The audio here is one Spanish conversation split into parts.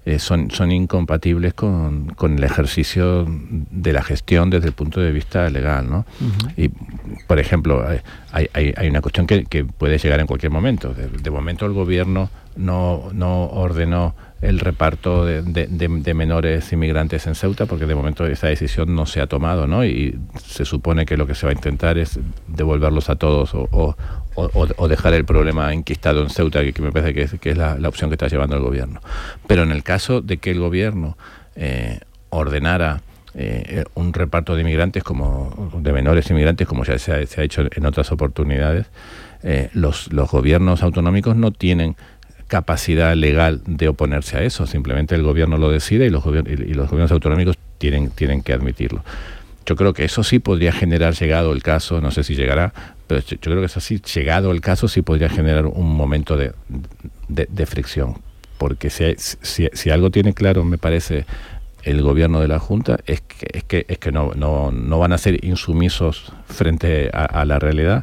son incompatibles con el ejercicio de la gestión desde el punto de vista legal, ¿no? Uh-huh. Y, por ejemplo, hay una cuestión que puede llegar en cualquier momento. De momento el gobierno no ordenó el reparto de menores inmigrantes en Ceuta, porque de momento esa decisión no se ha tomado, ¿no? Y se supone que lo que se va a intentar es devolverlos a todos o dejar el problema enquistado en Ceuta, que me parece que es la opción que está llevando el gobierno. Pero en el caso de que el gobierno ordenara un reparto de inmigrantes, de menores inmigrantes, como ya se ha hecho en otras oportunidades, los gobiernos autonómicos no tienen capacidad legal de oponerse a eso. Simplemente el gobierno lo decide y los gobiernos autonómicos tienen que admitirlo. Yo creo que eso sí podría generar, llegado el caso, no sé si llegará, pero yo creo que eso sí, llegado el caso, sí podría generar un momento de fricción. Porque si algo tiene claro, me parece, el gobierno de la Junta, es que no van a ser insumisos frente a la realidad,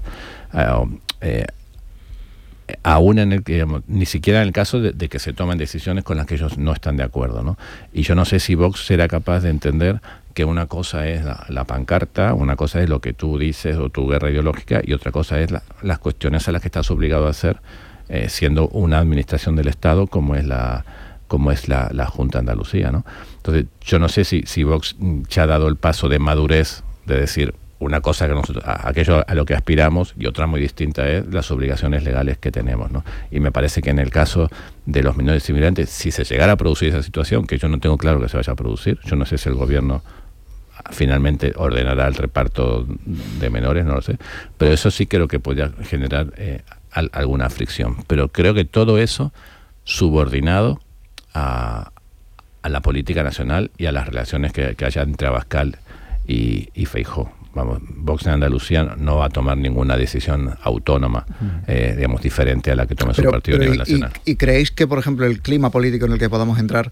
aún en el que, digamos, ni siquiera en el caso de que se tomen decisiones con las que ellos no están de acuerdo, ¿no? Y yo no sé si Vox será capaz de entender que una cosa es la pancarta, una cosa es lo que tú dices o tu guerra ideológica, y otra cosa es las cuestiones a las que estás obligado a hacer siendo una administración del Estado como es la Junta de Andalucía, ¿no? Entonces yo no sé si Vox ya ha dado el paso de madurez de decir una cosa que nosotros, aquello a lo que aspiramos, y otra muy distinta es las obligaciones legales que tenemos, ¿no? Y me parece que en el caso de los menores inmigrantes, si se llegara a producir esa situación, que yo no tengo claro que se vaya a producir, yo no sé si el gobierno finalmente ordenará el reparto de menores, no lo sé, pero eso sí creo que podría generar alguna fricción. Pero creo que todo eso subordinado a la política nacional y a las relaciones que haya entre Abascal y Feijóo. Vamos, Vox en Andalucía no va a tomar ninguna decisión autónoma, digamos, diferente a la que tome su partido a nivel nacional. ¿Y creéis que, por ejemplo, el clima político en el que podamos entrar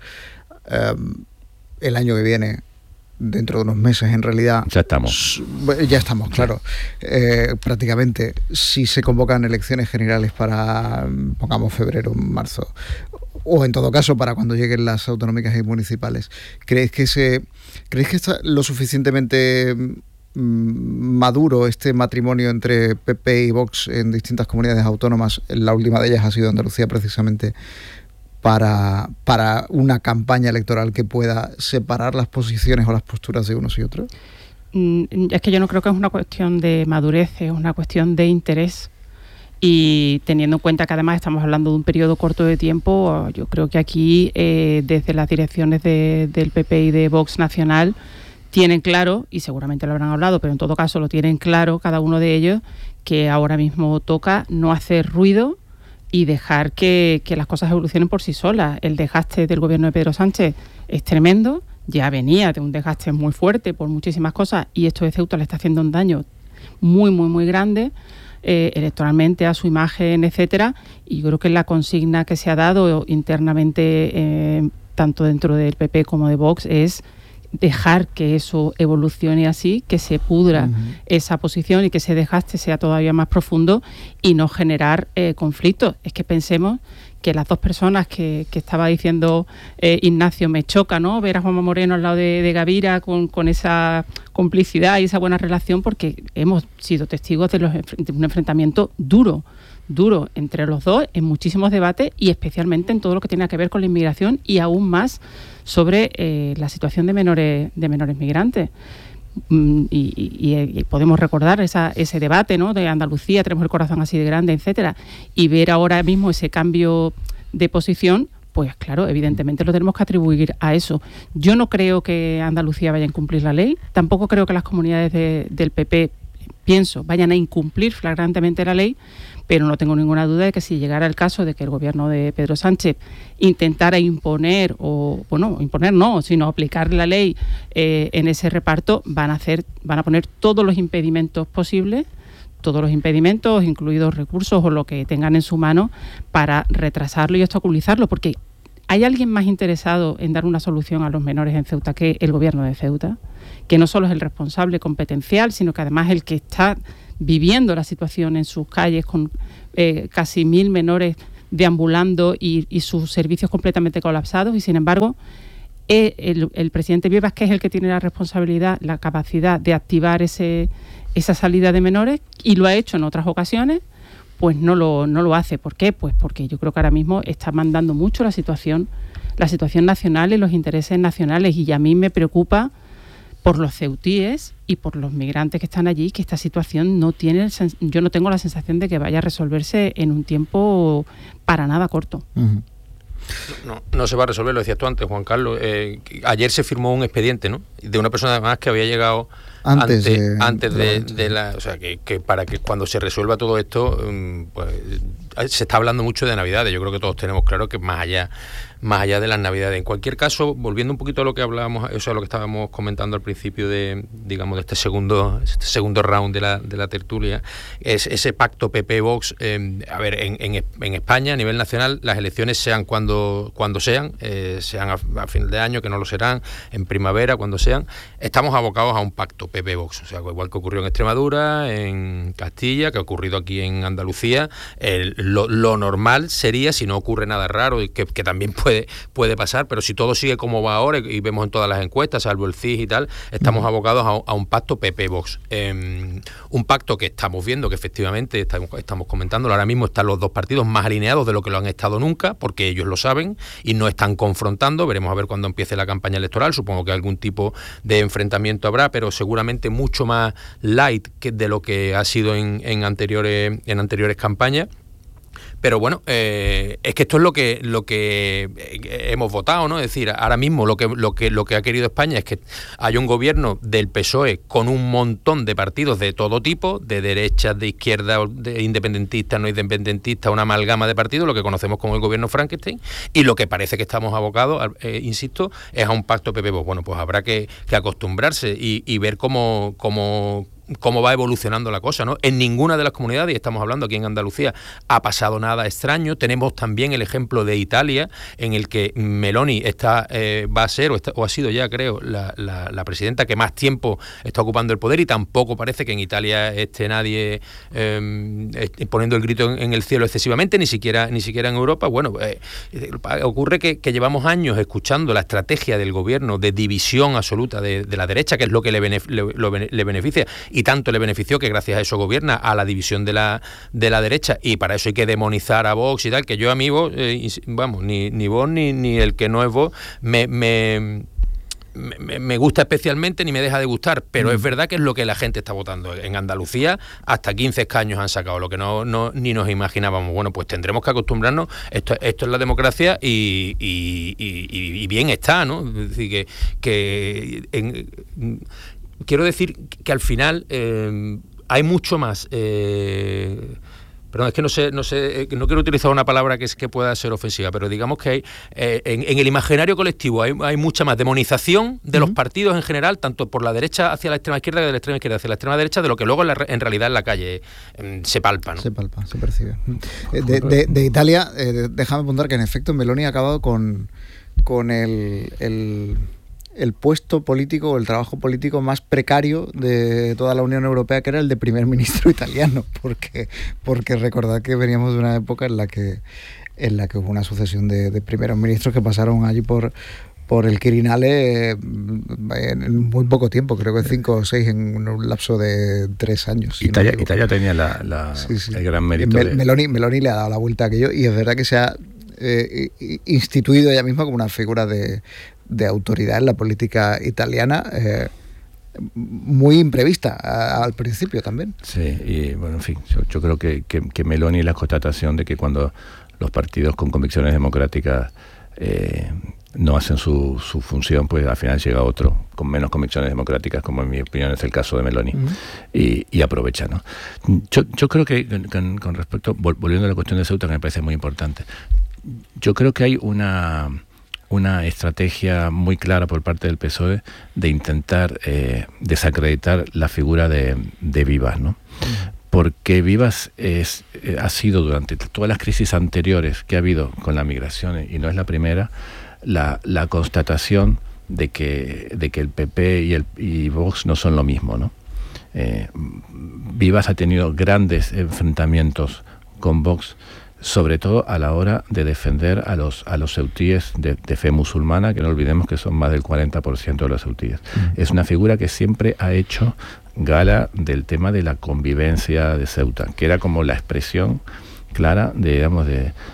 el año que viene, dentro de unos meses, en realidad... Ya estamos, claro. Prácticamente, si se convocan elecciones generales para, pongamos, febrero, marzo, o en todo caso para cuando lleguen las autonómicas y municipales, ¿creéis que está lo suficientemente maduro este matrimonio entre PP y Vox en distintas comunidades autónomas? La última de ellas ha sido Andalucía, precisamente para una campaña electoral que pueda separar las posiciones o las posturas de unos y otros. Es que yo no creo que es una cuestión de madurez, es una cuestión de interés. Y teniendo en cuenta que además estamos hablando de un periodo corto de tiempo, yo creo que aquí desde las direcciones del PP y de Vox Nacional tienen claro, y seguramente lo habrán hablado, pero en todo caso lo tienen claro cada uno de ellos, que ahora mismo toca no hacer ruido y dejar que las cosas evolucionen por sí solas. El desgaste del gobierno de Pedro Sánchez es tremendo, ya venía de un desgaste muy fuerte por muchísimas cosas, y esto de Ceuta le está haciendo un daño muy, muy, muy grande, electoralmente, a su imagen, etcétera. Y yo creo que la consigna que se ha dado internamente, tanto dentro del PP como de Vox, es dejar que eso evolucione así, que se pudra esa posición y que ese desgaste sea todavía más profundo y no generar conflictos. Es que pensemos que las dos personas que estaba diciendo Ignacio, me choca, ¿no?, ver a Juanma Moreno al lado de Gavira con esa complicidad y esa buena relación, porque hemos sido testigos de un enfrentamiento duro entre los dos en muchísimos debates, y especialmente en todo lo que tiene que ver con la inmigración, y aún más sobre la situación de menores migrantes. Y podemos recordar ese debate, ¿no?, de Andalucía, tenemos el corazón así de grande, etcétera, y ver ahora mismo ese cambio de posición, pues claro, evidentemente lo tenemos que atribuir a eso. Yo no creo que Andalucía vaya a incumplir la ley, tampoco creo que las comunidades del PP, vayan a incumplir flagrantemente la ley, pero no tengo ninguna duda de que si llegara el caso de que el gobierno de Pedro Sánchez intentara imponer, sino aplicar la ley en ese reparto, van a poner todos los impedimentos posibles, incluidos recursos o lo que tengan en su mano, para retrasarlo y obstaculizarlo, porque ¿hay alguien más interesado en dar una solución a los menores en Ceuta que el gobierno de Ceuta? Que no solo es el responsable competencial, sino que además el que está viviendo la situación en sus calles, con casi 1.000 menores deambulando y sus servicios completamente colapsados, y sin embargo el presidente Vivas, que es el que tiene la responsabilidad, la capacidad de activar esa salida de menores, y lo ha hecho en otras ocasiones, pues no lo hace. ¿Por qué? Pues porque yo creo que ahora mismo está mandando mucho la situación nacional y los intereses nacionales, y a mí me preocupa por los ceutíes y por los migrantes que están allí, que esta situación yo no tengo la sensación de que vaya a resolverse en un tiempo para nada corto. Uh-huh. No se va a resolver, lo decías tú antes, Juan Carlos. Ayer se firmó un expediente, ¿no?, de una persona además que había llegado antes de la... O sea, que para que cuando se resuelva todo esto, pues se está hablando mucho de Navidades. Yo creo que todos tenemos claro que más allá de las Navidades. En cualquier caso, volviendo un poquito a lo que hablábamos, o sea, lo que estábamos comentando al principio de este segundo round de la tertulia, es ese pacto PP-Vox. A ver, en España, a nivel nacional, las elecciones sean cuando sean a final de año, que no lo serán, en primavera, cuando sean, estamos abocados a un pacto PP-Vox. O sea, igual que ocurrió en Extremadura, en Castilla, que ha ocurrido aquí en Andalucía, lo normal sería, si no ocurre nada raro, y que también puede pasar, pero si todo sigue como va ahora, y vemos en todas las encuestas, salvo el CIS y tal, estamos abocados a un pacto PP-Vox. Un pacto que estamos viendo que efectivamente estamos comentándolo, ahora mismo están los dos partidos más alineados de lo que lo han estado nunca, porque ellos lo saben y no están confrontando. Veremos a ver cuando empiece la campaña electoral. Supongo que algún tipo de enfrentamiento habrá, pero seguramente mucho más light que de lo que ha sido en anteriores campañas. Pero bueno, es que esto es lo que hemos votado, ¿no? Es decir, ahora mismo lo que ha querido España es que haya un gobierno del PSOE con un montón de partidos de todo tipo, de derechas, de izquierda, de independentistas, no independentistas, una amalgama de partidos, lo que conocemos como el gobierno Frankenstein, y lo que parece que estamos abocados, insisto, es a un pacto PP-Vox. Bueno, pues habrá que acostumbrarse y ver cómo va evolucionando la cosa, ¿no? En ninguna de las comunidades, y estamos hablando aquí en Andalucía, ha pasado nada extraño. Tenemos también el ejemplo de Italia, en el que Meloni va a ser, o ha sido ya, creo, la presidenta que más tiempo está ocupando el poder, y tampoco parece que en Italia esté nadie poniendo el grito en el cielo excesivamente, ni siquiera en Europa. Bueno, ocurre que llevamos años escuchando la estrategia del gobierno de división absoluta de la derecha, que es lo que le beneficia, y tanto le benefició que gracias a eso gobierna, a la división de la derecha, y para eso hay que demonizar a Vox y tal, que yo a mí Vox, ni Vox ni el que no es Vox me gusta especialmente, ni me deja de gustar, pero es verdad que es lo que la gente está votando. En Andalucía hasta 15 escaños han sacado, lo que ni nos imaginábamos. Bueno, pues tendremos que acostumbrarnos. Esto es la democracia y bien está, ¿no? Es decir, quiero decir que al final hay mucho más. Perdón, es que no quiero utilizar una palabra que pueda ser ofensiva, pero digamos que hay, en el imaginario colectivo hay mucha más demonización de los partidos en general, tanto por la derecha hacia la extrema izquierda que de la extrema izquierda hacia la extrema derecha, de lo que luego en realidad en la calle se palpa, ¿no? Se palpa, se percibe. De Italia, déjame apuntar que en efecto Meloni ha acabado con el puesto político o el trabajo político más precario de toda la Unión Europea, que era el de primer ministro italiano, porque recordad que veníamos de una época en la que hubo una sucesión de primeros ministros que pasaron allí por el Quirinale en muy poco tiempo, creo que 5 o 6 en un lapso de 3 años. Italia tenía sí. el gran mérito. Meloni le ha dado la vuelta a aquello, y es verdad que se ha instituido ella misma como una figura de autoridad en la política italiana, muy imprevista al principio también. Sí, y bueno, en fin, yo creo que Meloni es la constatación de que cuando los partidos con convicciones democráticas no hacen su función, pues al final llega otro con menos convicciones democráticas, como en mi opinión es el caso de Meloni, y aprovecha, ¿no? Yo creo que con respecto, volviendo a la cuestión de Ceuta, que me parece muy importante, yo creo que hay una estrategia muy clara por parte del PSOE de intentar desacreditar la figura de Vivas, ¿no? Porque Vivas ha sido, durante todas las crisis anteriores que ha habido con la migración, y no es la primera, la constatación de que el PP y Vox no son lo mismo, ¿no? Vivas ha tenido grandes enfrentamientos con Vox sobre todo a la hora de defender a los ceutíes de fe musulmana, que no olvidemos que son más del 40% de los ceutíes. Es una figura que siempre ha hecho gala del tema de la convivencia de Ceuta, que era como la expresión clara de, digamos,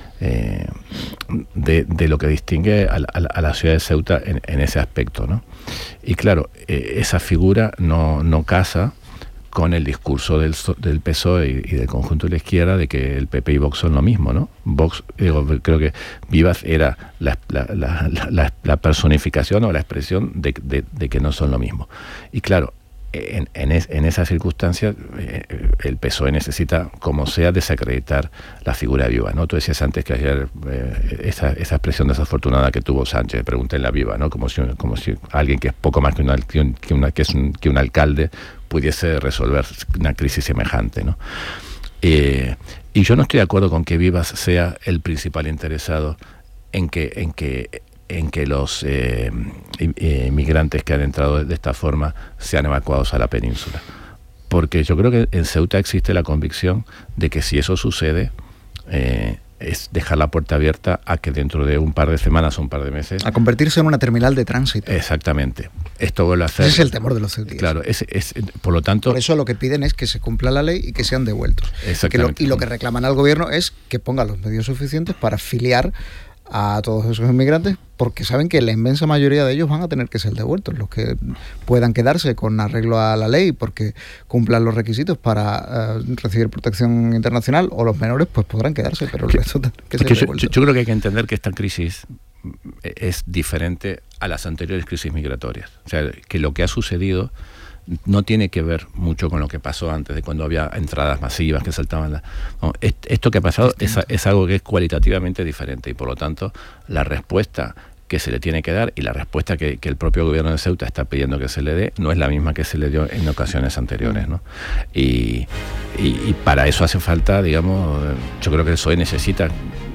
de lo que distingue a la ciudad de Ceuta en ese aspecto, ¿no? Y claro, esa figura no casa con el discurso del PSOE y del conjunto de la izquierda de que el PP y Vox son lo mismo, ¿no? Vox, creo que Vivas era la personificación o la expresión de que no son lo mismo. Y claro, en esas circunstancias el PSOE necesita, como sea, desacreditar la figura de Vivas, ¿no? Tú decías antes que ayer esa expresión desafortunada que tuvo Sánchez, pregúntenle a Vivas, ¿no? Como si alguien que es poco más que un alcalde pudiese resolver una crisis semejante, ¿no? Y yo no estoy de acuerdo con que Vivas sea el principal interesado en que los inmigrantes que han entrado de esta forma sean evacuados a la península. Porque yo creo que en Ceuta existe la convicción de que si eso sucede, es dejar la puerta abierta a que dentro de un par de semanas o un par de meses... A convertirse en una terminal de tránsito. Exactamente. Esto vuelve a hacer... Ese es el temor de los ceutíes. Claro, por lo tanto... Por eso lo que piden es que se cumpla la ley y que sean devueltos. Exactamente. Y lo que reclaman al gobierno es que ponga los medios suficientes para filiar a todos esos inmigrantes, porque saben que la inmensa mayoría de ellos van a tener que ser devueltos, los que puedan quedarse con arreglo a la ley porque cumplan los requisitos para recibir protección internacional, o los menores pues podrán quedarse, pero el resto tendrán que ser devueltos. Yo creo que hay que entender que esta crisis es diferente a las anteriores crisis migratorias, o sea, que lo que ha sucedido no tiene que ver mucho con lo que pasó antes, de cuando había entradas masivas que saltaban. No, esto que ha pasado es algo que es cualitativamente diferente, y por lo tanto la respuesta que se le tiene que dar y la respuesta que el propio gobierno de Ceuta está pidiendo que se le dé no es la misma que se le dio en ocasiones anteriores, ¿no? Y para eso hace falta, digamos, yo creo que el PSOE necesita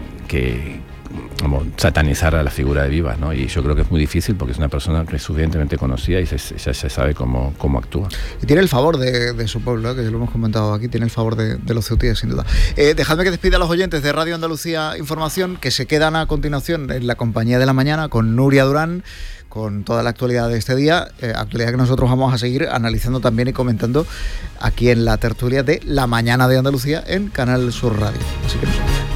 como satanizar a la figura de Vivas, ¿no? Y yo creo que es muy difícil porque es una persona que es suficientemente conocida y ya se sabe cómo actúa. Y tiene el favor de su pueblo, que ya lo hemos comentado aquí, tiene el favor de los ceutíes, sin duda. Dejadme que despida a los oyentes de Radio Andalucía Información, que se quedan a continuación en la compañía de la mañana con Nuria Durán, con toda la actualidad de este día, actualidad que nosotros vamos a seguir analizando también y comentando aquí en la tertulia de La Mañana de Andalucía en Canal Sur Radio. Así que